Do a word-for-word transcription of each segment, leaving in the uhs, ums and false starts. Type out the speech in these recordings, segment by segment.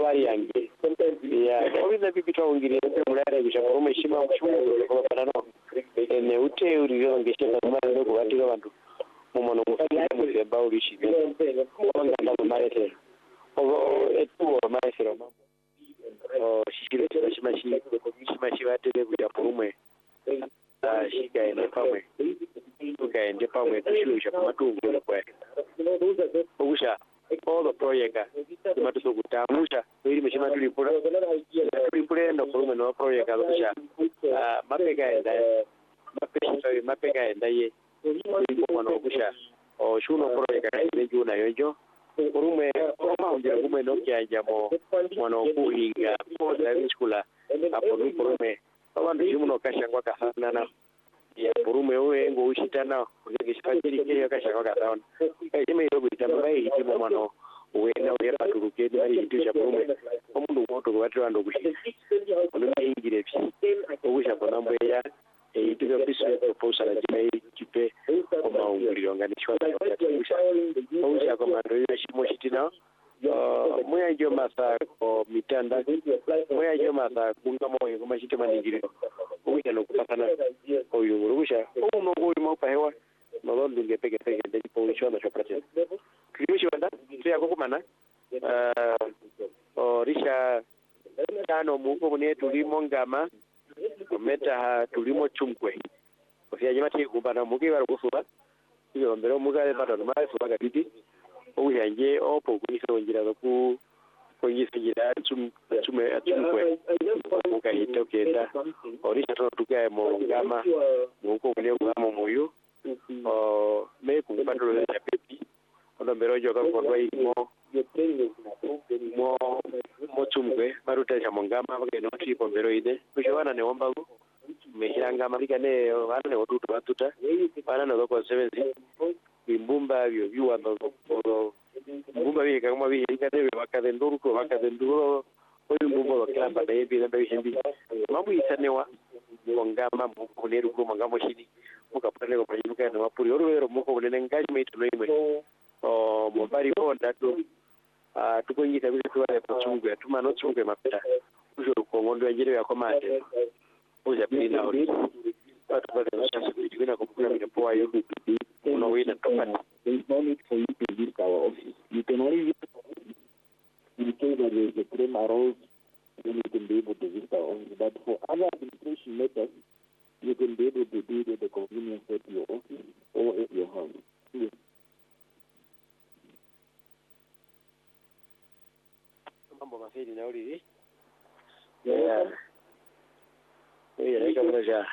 bari yange ya obi na bibito ongire mulare bisha ko meshima mshungu ko parano ne ute uriyo ngeshe kama leo kwa watu wandu mumono mufanya mu ba urishi nganda na marete o etu marete ro o shikiro shima shi shima shi batele kuja kurumwe ah shika ene pamwe tukaende pamwe tushusha matungu kwa ogusha all the project imatuso kutamusha ili meshima tulipura tulipura ndo kurumwe no project ogusha ah mapeka enda mapeka mapeka enda ye mwana ogusha o shuno project ne juna yojo kurumwe kama unjira kumwe no kyajamo mwana okuhinga service kula apo ni kurumwe abantu jimuno kashangwa kahana na ya kurume wewe ngo ushitana ngishikajiri ke yakashaka kataona ime yo bitamba bai itimo mano wena uyapa turukeni ari itisha kurume omundu moto kwatira ndo kushika ono ingire phi okusha kona mbeya itiko biso proposal ajime ikipe koma unguliro ngani chwa yatisha okusha koma ndo yashimo shitina moya njo masa ko mitanda moya njo masa kunga moyo koma shite maningiro uya no kupatana oyo urusha uno ngoi mapa hewa no ndinge peke peke ndi position na chopratena kilishi wanda tia kokumana eh o risha tano mungu mune tulimo ngama ometa tulimo chumkwe ofya nyamati kumbana mugi baro kufuba iyo mbero mugale patano mai fuba gatiti uyanje opo kuiso njira ku kuiso njira chum chume chumkwe mukahita kenda orisha to tukae mo ngama muko kule ngama moyo o me kumbandolo ya pepi ono mbero joka kondwa imo mo mo chumkwe maruta ya mongama bakeno tipo mbero ide kushowana ne wambagu mehiranga malika ne wana ne otutu batuta wana no ko seventy bimbumba byo byuwa ndo mbumba bye kama bye ikatebe bakadenduru ko bakadenduru oyo mbumba bakamba baye bye nda bishimbi mabu isanewa ngama mukoneru ko ngamo shidi mukapane ko payimuka na mapuri orwero muko bunene engagement no imwe o mobari bonda to ah tukonyita bile twale pachungwe tumano chungwe mapita ujuru ko ngondo yajire yakomate uja pina ori watu bado wanasema kwina kumkuna mpoa yo no wina topani. There is no need for you to visit our office. You can only visit in case that there is a claim arose, then you can be able to visit our office. But for other administration matters, you can be able to do it at the convenience at your office or at your house. Yes. Mambo mafeli na uli. Yeah. Yeah, like a ja.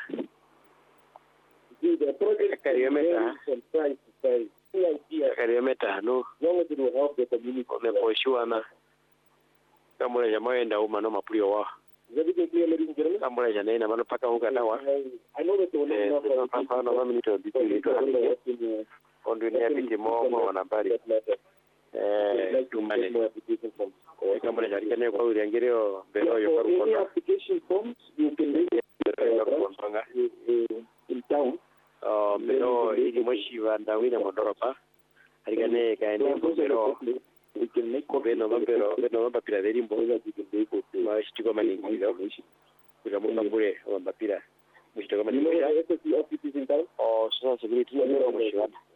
The project Kariometa. trying to say the idea Kariometa no. long as it will help the community. Omeposhuana. Kama jamaa uma no mapulio wa. Is everything clear, ladies and gentlemen? Kama jana ina maana paka huko dawa. I know that the one Eh, papa no mami nito bitili to. Ondo ni apiti mo mo nambari. Eh, tumane. Kama jana kana kwa uriangeleo belo yo kwa any rukondo. application forms you can make in town. Oh, pero ili moshiva ndawina modoropa. Aligane kaende pero we can make beno pero beno mapira derimbo ma shitiko maningiro. Kuja mukambure wa mapira. Mushitiko maningiro. offices in town. Oh, so security no moshiva.